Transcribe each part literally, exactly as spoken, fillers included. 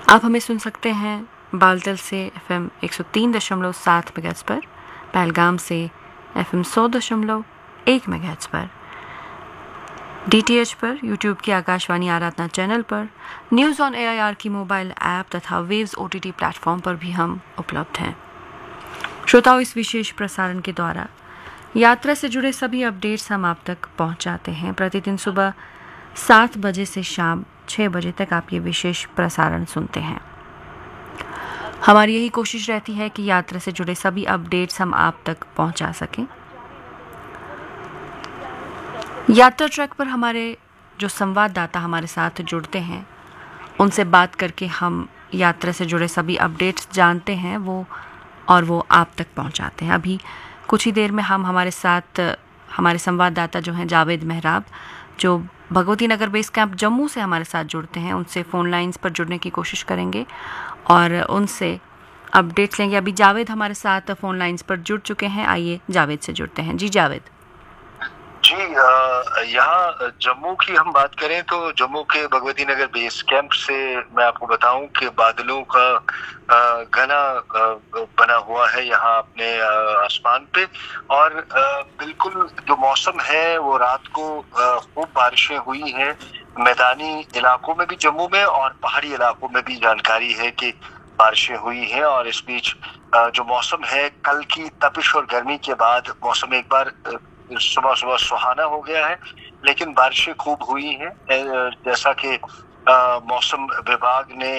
आप हमें सुन सकते हैं बालतल से एफ एम एक सौ तीन दशमलव सात मेगाहर्ट्ज़ पर, पहलगाम से एफ एम सौ दशमलव एक मेगाहर्ट्ज़ पर, डी टी एच पर, यूट्यूब की आकाशवाणी आराधना चैनल पर, news on A I R की मोबाइल ऐप तथा waves O T T platform पर भी हम उपलब्ध हैं। श्रोताओं, इस विशेष प्रसारण के द्वारा यात्रा से जुड़े सभी अपडेट्स हम आप तक पहुंचाते हैं। प्रतिदिन सुबह सात बजे से शाम छः बजे तक आप ये विशेष प्रसारण सुनते हैं। हमारी यही कोशिश रहती है कि यात्रा से जुड़े सभी अपडेट्स हम आप तक पहुंचा सकें। यात्रा ट्रैक पर हमारे जो संवाददाता हमारे साथ जुड़ते हैं, उनसे बात करके हम यात्रा से जुड़े सभी अपडेट्स जानते हैं वो और वो आप तक पहुंचाते हैं। अभी कुछ ही देर में हम हमारे साथ हमारे संवाददाता जो हैं जावेद मेहराब, जो भगवती नगर बेस कैंप जम्मू से हमारे साथ जुड़ते हैं, उनसे फ़ोन लाइंस पर जुड़ने की कोशिश करेंगे और उनसे अपडेट्स लेंगे। अभी जावेद हमारे साथ फ़ोन लाइंस पर जुड़ चुके हैं। आइए जावेद से जुड़ते हैं। जी जावेद। जी, यहाँ जम्मू की हम बात करें तो जम्मू के भगवती नगर बेस कैंप से मैं आपको बताऊं कि बादलों का घना बना हुआ है यहाँ अपने आसमान पे, और बिल्कुल जो मौसम है वो रात को खूब बारिशें हुई हैं मैदानी इलाकों में भी जम्मू में, और पहाड़ी इलाकों में भी जानकारी है कि बारिशें हुई हैं। और इस बीच जो मौसम है, कल की तपिश और गर्मी के बाद मौसम एक बार सुबह सुबह सुहाना हो गया है, लेकिन बारिशें खूब हुई हैं। जैसा कि मौसम विभाग ने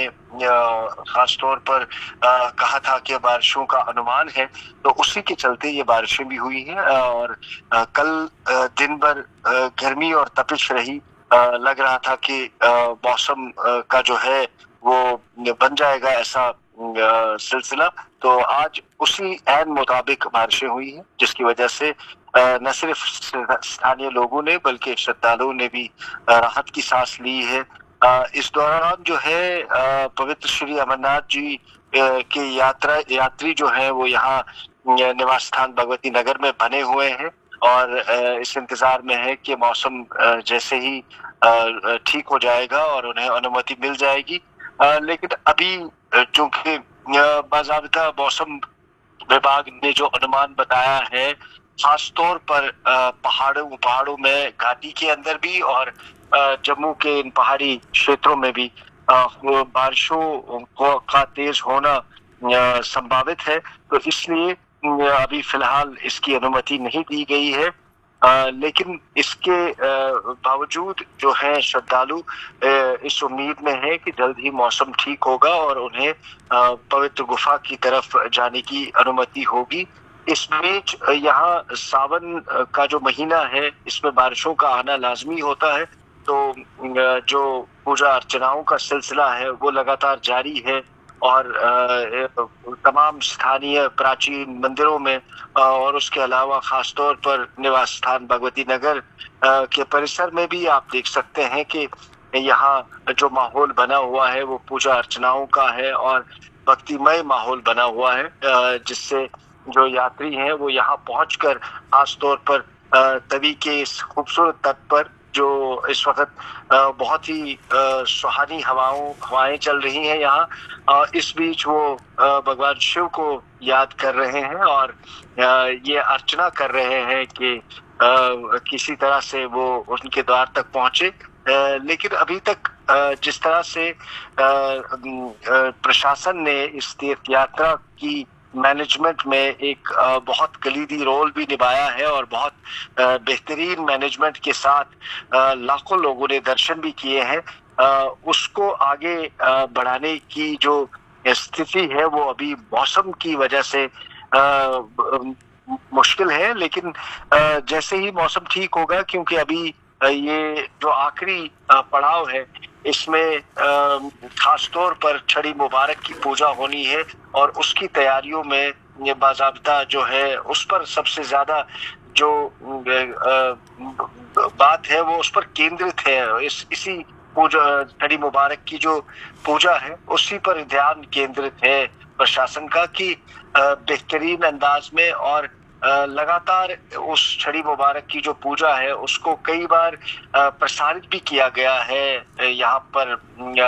खास तौर पर आ, कहा था कि बारिशों का अनुमान है, तो उसी के चलते ये बारिशें भी हुई हैं। और आ, कल आ, दिन भर गर्मी और तपिश रही। आ, लग रहा था कि मौसम का जो है वो बन जाएगा ऐसा सिलसिला, तो आज उसी ऐन मुताबिक बारिशें हुई हैं, जिसकी वजह से न सिर्फ स्थानीय लोगों ने बल्कि श्रद्धालुओं ने भी राहत की सांस ली है। इस दौरान जो है पवित्र श्री अमरनाथ जी के यात्रा यात्री जो है वो यहाँ निवास स्थान भगवती नगर में बने हुए हैं, और इस इंतजार में है कि मौसम जैसे ही ठीक हो जाएगा और उन्हें अनुमति मिल जाएगी। लेकिन अभी चूंकि बाज़ाबिता मौसम विभाग ने जो अनुमान बताया है, खास तौर पर पहाड़ों पहाड़ों में, घाटी के अंदर भी और जम्मू के इन पहाड़ी क्षेत्रों में भी बारिशों का तेज होना संभावित है, तो इसलिए अभी फिलहाल इसकी अनुमति नहीं दी गई है। आ, लेकिन इसके बावजूद जो है श्रद्धालु इस उम्मीद में है कि जल्द ही मौसम ठीक होगा और उन्हें आ, पवित्र गुफा की तरफ जाने की अनुमति होगी। इस बीच यहाँ सावन का जो महीना है, इसमें बारिशों का आना लाजमी होता है, तो जो पूजा अर्चनाओं का सिलसिला है वो लगातार जारी है, और तमाम स्थानीय प्राचीन मंदिरों में और उसके अलावा खास तौर पर निवास स्थान भगवती नगर के परिसर में भी आप देख सकते हैं कि यहाँ जो माहौल बना हुआ है वो पूजा अर्चनाओं का है और भक्तिमय माहौल बना हुआ है, जिससे जो यात्री हैं वो यहाँ पहुंचकर खास तौर पर तवी के इस खूबसूरत तट पर, जो इस वक्त बहुत ही सुहानी हवाओं हवाएं चल रही हैं यहाँ, इस बीच वो भगवान शिव को याद कर रहे हैं और ये अर्चना कर रहे हैं कि किसी तरह से वो उनके द्वार तक पहुंचे। लेकिन अभी तक जिस तरह से प्रशासन ने इस तीर्थ यात्रा की मैनेजमेंट में एक बहुत कलीदी रोल भी निभाया है और बहुत बेहतरीन मैनेजमेंट के साथ लाखों लोगों ने दर्शन भी किए हैं, उसको आगे बढ़ाने की जो स्थिति है वो अभी मौसम की वजह से मुश्किल है। लेकिन जैसे ही मौसम ठीक होगा, क्योंकि अभी ये जो आखिरी पड़ाव है इसमें खास तौर पर छड़ी मुबारक की पूजा होनी है, और उसकी तैयारियों में ये बाज़ाबिता जो है उस पर सबसे ज्यादा जो बात है वो उस पर केंद्रित है। इस इसी पूजा छड़ी मुबारक की जो पूजा है उसी पर ध्यान केंद्रित है प्रशासन का कि बेहतरीन अंदाज में और लगातार उस छड़ी मुबारक की जो पूजा है उसको कई बार प्रसारित भी किया गया है यहाँ पर